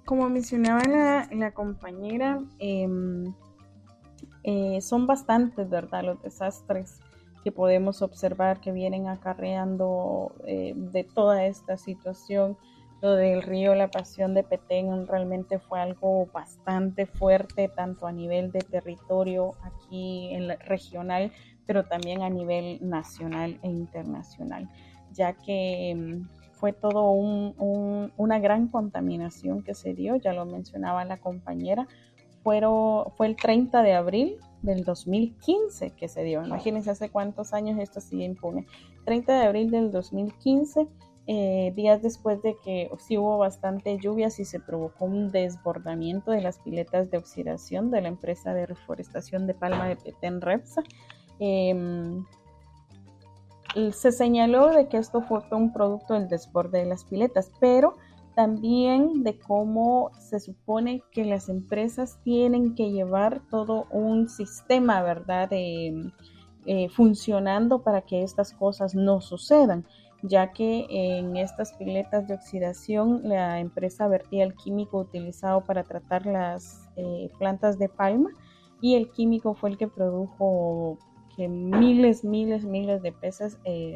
como mencionaba la compañera, son bastantes, ¿verdad?, los desastres que podemos observar que vienen acarreando de toda esta situación. Lo del río La Pasión de Petén realmente fue algo bastante fuerte, tanto a nivel de territorio aquí en regional, pero también a nivel nacional e internacional, ya que fue todo una gran contaminación que se dio, ya lo mencionaba la compañera. Fue el 30 de abril del 2015 que se dio. Imagínense hace cuántos años esto sigue impune. 30 de abril del 2015, días después de que sí hubo bastante lluvias y se provocó un desbordamiento de las piletas de oxidación de la empresa de reforestación de Palma de Petén, Repsa. Se señaló de que esto fue un producto del desborde de las piletas, pero también de cómo se supone que las empresas tienen que llevar todo un sistema, ¿verdad?, funcionando para que estas cosas no sucedan, ya que en estas piletas de oxidación la empresa vertía el químico utilizado para tratar las plantas de palma, y el químico fue el que produjo que miles de peces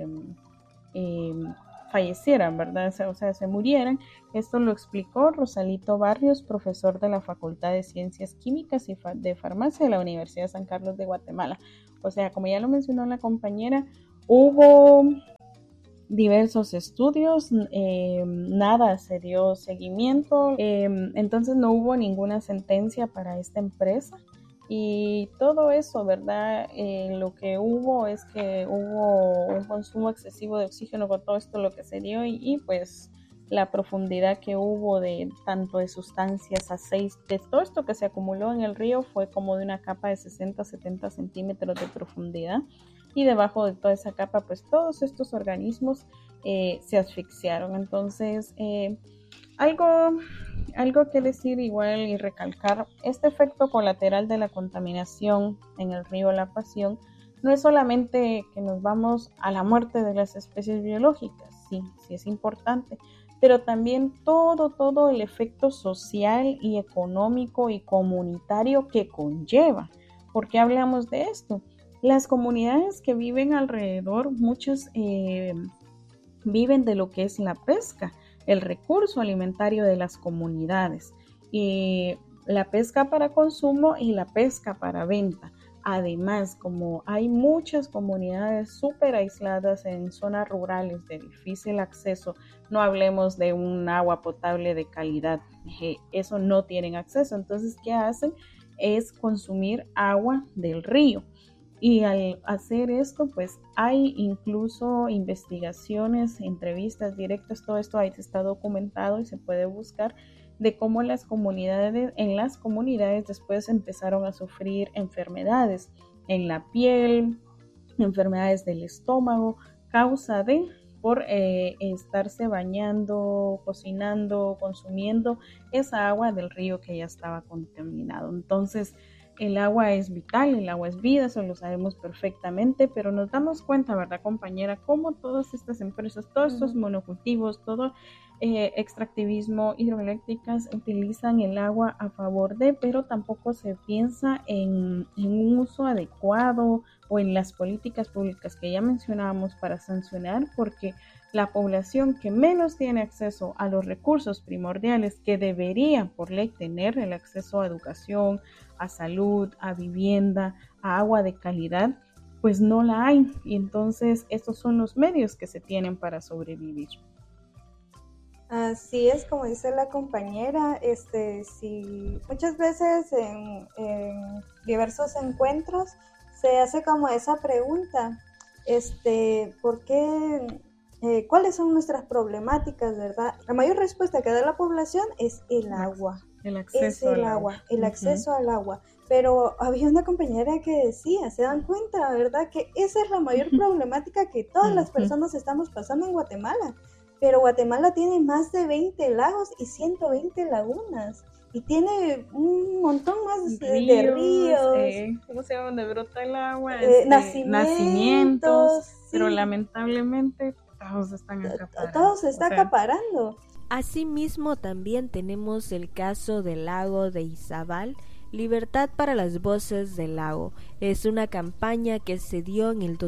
fallecieran, ¿verdad? O sea, se murieran. Esto lo explicó Rosalito Barrios, profesor de la Facultad de Ciencias Químicas y de Farmacia de la Universidad de San Carlos de Guatemala. O sea, como ya lo mencionó la compañera, hubo diversos estudios, nada se dio seguimiento, entonces no hubo ninguna sentencia para esta empresa. Y todo eso, ¿verdad? Lo que hubo es que hubo un consumo excesivo de oxígeno con todo esto lo que se dio y pues la profundidad que hubo de tanto de sustancias, aceites, todo esto que se acumuló en el río fue como de una capa de 60-70 centímetros de profundidad, y debajo de toda esa capa pues todos estos organismos se asfixiaron. Entonces algo que decir igual y recalcar, este efecto colateral de la contaminación en el río La Pasión no es solamente que nos vamos a la muerte de las especies biológicas, sí es importante, pero también todo el efecto social y económico y comunitario que conlleva. ¿Por qué hablamos de esto? Las comunidades que viven alrededor, muchas viven de lo que es la pesca, el recurso alimentario de las comunidades, y la pesca para consumo y la pesca para venta. Además, como hay muchas comunidades súper aisladas en zonas rurales de difícil acceso, no hablemos de un agua potable de calidad, eso no tienen acceso. Entonces, ¿qué hacen? Es consumir agua del río. Y al hacer esto, pues hay incluso investigaciones, entrevistas directas, todo esto ahí está documentado y se puede buscar, de cómo en las comunidades después empezaron a sufrir enfermedades en la piel, enfermedades del estómago, causa por estarse bañando, cocinando, consumiendo esa agua del río que ya estaba contaminado. Entonces, el agua es vital, el agua es vida, eso lo sabemos perfectamente, pero nos damos cuenta, ¿verdad, compañera?, cómo todas estas empresas, todos estos monocultivos, todo extractivismo, hidroeléctricas utilizan el agua a favor de, pero tampoco se piensa en un uso adecuado o en las políticas públicas que ya mencionábamos para sancionar, porque la población que menos tiene acceso a los recursos primordiales que debería por ley tener, el acceso a educación, a salud, a vivienda, a agua de calidad, pues no la hay. Y entonces estos son los medios que se tienen para sobrevivir. Así es, como dice la compañera, si muchas veces en diversos encuentros se hace como esa pregunta, ¿por qué? ¿Cuáles son nuestras problemáticas, verdad? La mayor respuesta que da la población es el agua. El acceso al agua. El acceso al agua. Pero había una compañera que decía, se dan cuenta, ¿verdad?, que esa es la mayor problemática que todas las personas estamos pasando en Guatemala. Pero Guatemala tiene más de 20 lagos y 120 lagunas. Y tiene un montón más de ríos. ¿Cómo se llama? Donde brota el agua. Nacimientos. Sí. Pero lamentablemente todos están acaparando. Todo se está acaparando. Asimismo, también tenemos el caso del lago de Izabal. Libertad para las voces del lago es una campaña que se dio en el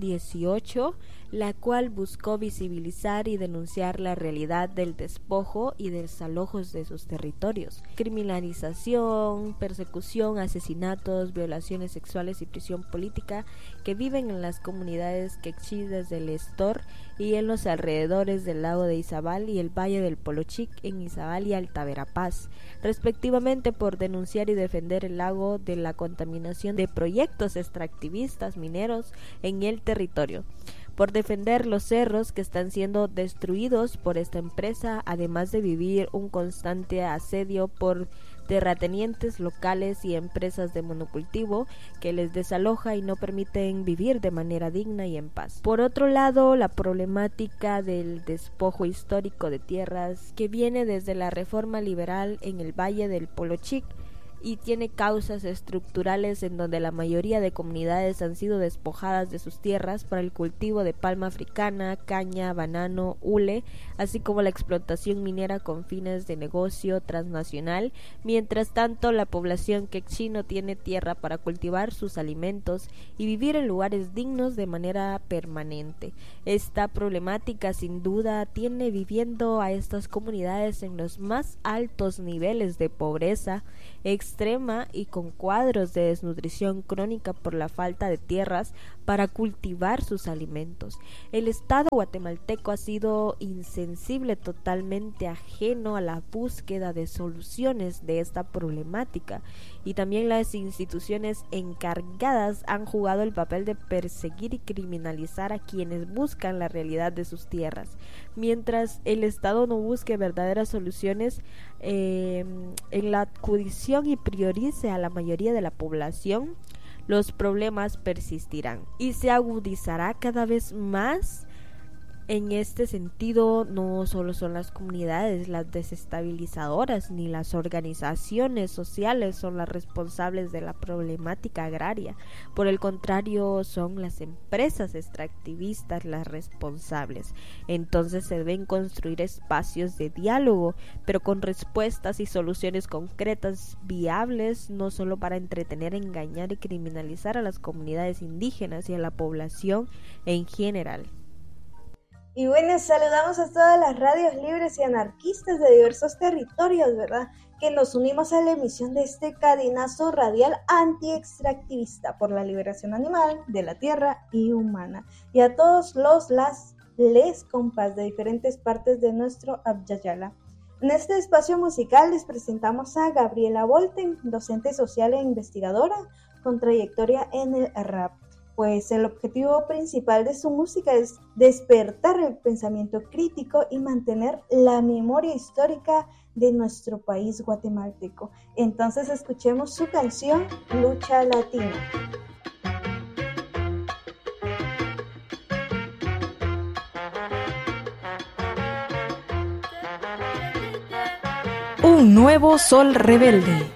2018, la cual buscó visibilizar y denunciar la realidad del despojo y desalojos de sus territorios, criminalización, persecución, asesinatos, violaciones sexuales y prisión política que viven en las comunidades quechí desde el Estor y en los alrededores del lago de Izabal y el valle del Polochic en Izabal y Alta Verapaz, respectivamente, por denunciar y defender el lago de la contaminación de proyectos extractivistas mineros en el territorio, por defender los cerros que están siendo destruidos por esta empresa, además de vivir un constante asedio por terratenientes locales y empresas de monocultivo que les desaloja y no permiten vivir de manera digna y en paz. Por otro lado, la problemática del despojo histórico de tierras que viene desde la reforma liberal en el Valle del Polochic y tiene causas estructurales en donde la mayoría de comunidades han sido despojadas de sus tierras para el cultivo de palma africana, caña, banano, hule, así como la explotación minera con fines de negocio transnacional. Mientras tanto, la población quechí no tiene tierra para cultivar sus alimentos y vivir en lugares dignos de manera permanente. Esta problemática sin duda tiene viviendo a estas comunidades en los más altos niveles de pobreza extrema y con cuadros de desnutrición crónica por la falta de tierras para cultivar sus alimentos. El Estado guatemalteco ha sido insensible, totalmente ajeno a la búsqueda de soluciones de esta problemática, y también las instituciones encargadas han jugado el papel de perseguir y criminalizar a quienes buscan la realidad de sus tierras. Mientras el Estado no busque verdaderas soluciones en la acudición y priorice a la mayoría de la población, los problemas persistirán y se agudizará cada vez más. En este sentido, no solo son las comunidades las desestabilizadoras, ni las organizaciones sociales son las responsables de la problemática agraria. Por el contrario, son las empresas extractivistas las responsables. Entonces se deben construir espacios de diálogo, pero con respuestas y soluciones concretas, viables, no solo para entretener, engañar y criminalizar a las comunidades indígenas y a la población en general. Y bueno, saludamos a todas las radios libres y anarquistas de diversos territorios, ¿verdad? Que nos unimos a la emisión de este cadenazo radial anti-extractivista por la liberación animal, de la tierra y humana. Y a todos les compas de diferentes partes de nuestro Abya-Yala. En este espacio musical les presentamos a Gabriela Volten, docente social e investigadora con trayectoria en el rap. Pues el objetivo principal de su música es despertar el pensamiento crítico y mantener la memoria histórica de nuestro país guatemalteco. Entonces escuchemos su canción Lucha Latina. Un nuevo sol rebelde.